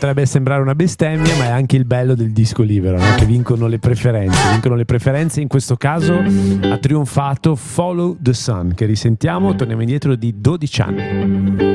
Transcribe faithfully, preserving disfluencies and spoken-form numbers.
potrebbe sembrare una bestemmia, ma è anche il bello del disco libero, no? Che vincono le preferenze, vincono le preferenze. In questo caso ha trionfato Follow the Sun, che risentiamo, torniamo indietro di dodici anni.